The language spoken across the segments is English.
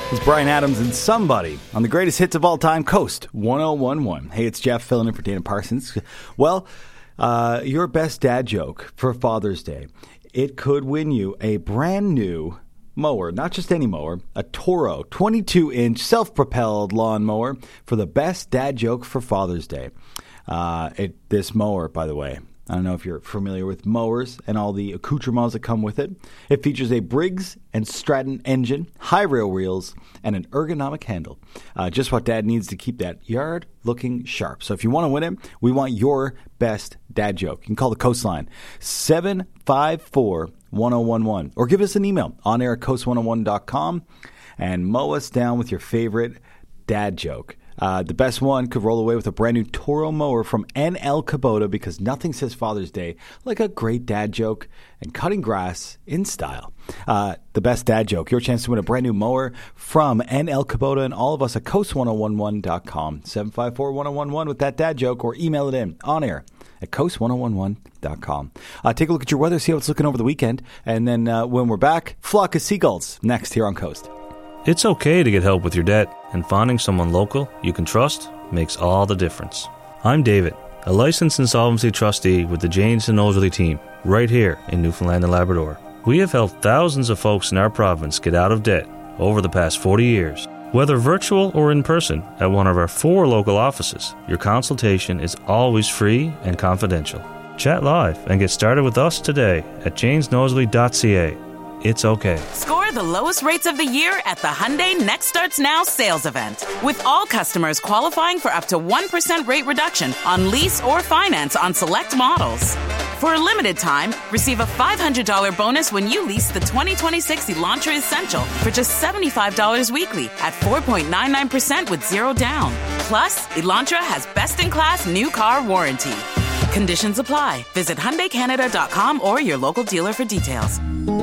It's Bryan Adams and Somebody on the greatest hits of all time, Coast 1011. Hey, it's Jeff filling in for Dana Parsons. Well, your best dad joke for Father's Day. It could win you a brand new mower, not just any mower, a Toro 22-inch self-propelled lawn mower for the best dad joke for Father's Day. This mower, by the way, I don't know if you're familiar with mowers and all the accoutrements that come with it. It features a Briggs & Stratton engine, high rail wheels, and an ergonomic handle. Just what Dad needs to keep that yard looking sharp. So if you want to win it, we want your best dad joke. You can call the Coastline 754-1011 or give us an email on air at coast101.com and mow us down with your favorite dad joke. The best one could roll away with a brand new Toro mower from NL Kubota because nothing says Father's Day like a great dad joke and cutting grass in style. The best dad joke, your chance to win a brand new mower from NL Kubota and all of us at coast1011.com. 754-1011 with that dad joke or email it in on air at coast1011.com. Take a look at your weather, see how it's looking over the weekend, and then when we're back, flock of seagulls next here on Coast. It's okay to get help with your debt, and finding someone local you can trust makes all the difference. I'm David, a licensed insolvency trustee with the Janes and Nosworthy team, right here in Newfoundland and Labrador. We have helped thousands of folks in our province get out of debt over the past 40 years. Whether virtual or in person at one of our 4 local offices, your consultation is always free and confidential. Chat live and get started with us today at janesnosworthy.ca. It's okay. Score the lowest rates of the year at the Hyundai Next Starts Now sales event. With all customers qualifying for up to 1% rate reduction on lease or finance on select models. For a limited time, receive a $500 bonus when you lease the 2026 Elantra Essential for just $75 weekly at 4.99% with zero down. Plus, Elantra has best-in-class new car warranty. Conditions apply. Visit HyundaiCanada.com or your local dealer for details.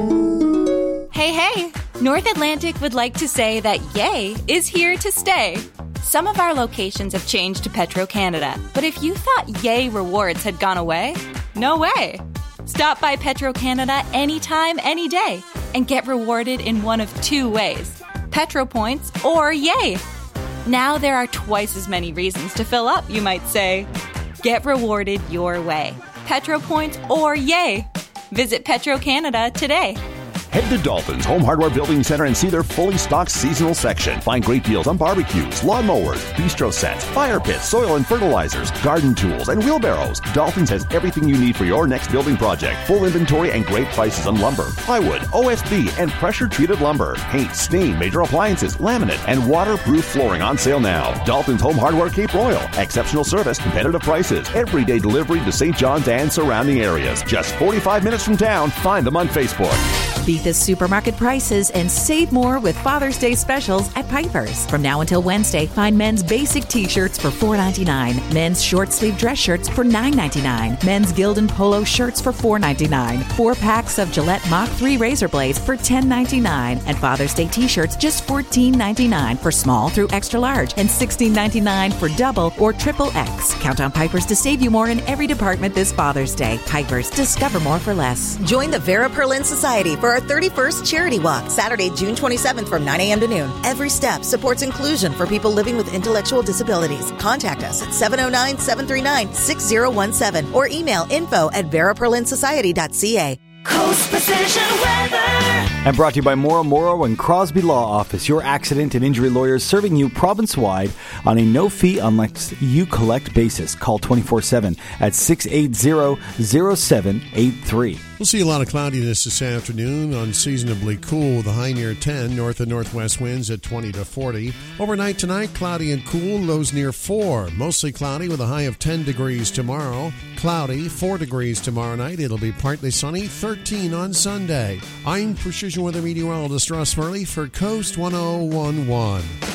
Hey, North Atlantic would like to say that Yay is here to stay. Some of our locations have changed to Petro-Canada, but if you thought Yay rewards had gone away, no way. Stop by Petro-Canada anytime, any day, and get rewarded in one of 2 ways, Petro Points or Yay. Now there are twice as many reasons to fill up, you might say. Get rewarded your way, Petro Points or Yay. Visit Petro-Canada today. Head to Dalton's Home Hardware Building Center and see their fully stocked seasonal section. Find great deals on barbecues, lawnmowers, bistro sets, fire pits, soil and fertilizers, garden tools, and wheelbarrows. Dalton's has everything you need for your next building project. Full inventory and great prices on lumber, plywood, OSB, and pressure-treated lumber. Paint, stain, major appliances, laminate, and waterproof flooring on sale now. Dalton's Home Hardware Cape Royal. Exceptional service, competitive prices, everyday delivery to St. John's and surrounding areas. Just 45 minutes from town. Find them on Facebook. Beat the supermarket prices and save more with Father's Day specials at Piper's. From now until Wednesday, find men's basic t-shirts for $4.99, men's short-sleeve dress shirts for $9.99, men's Gildan polo shirts for $4.99, 4 packs of Gillette Mach 3 razor blades for $10.99, and Father's Day t-shirts just $14.99 for small through extra large and $16.99 for double or triple X. Count on Piper's to save you more in every department this Father's Day. Piper's, discover more for less. Join the Vera Perlin Society for our 31st Charity Walk, Saturday, June 27th from 9 a.m. to noon. Every step supports inclusion for people living with intellectual disabilities. Contact us at 709-739-6017 or email info@veraperlinsociety.ca. Coast Precision Weather. And brought to you by Morrow and Crosby Law Office, your accident and injury lawyers serving you province-wide on a no-fee unless you collect basis. Call 24/7 at 680-0783. We'll see a lot of cloudiness this afternoon, unseasonably cool with a high near 10, north and northwest winds at 20 to 40. Overnight tonight, cloudy and cool, lows near 4. Mostly cloudy with a high of 10 degrees tomorrow. Cloudy, 4 degrees tomorrow night. It'll be partly sunny, 13 on Sunday. I'm Precision Weather Meteorologist Russ Murley for Coast 1011.